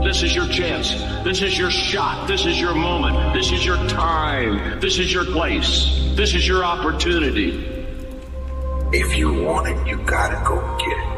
This is your chance. This is your shot. This is your moment. This is your time. This is your place. This is your opportunity. If you want it, you gotta go get it.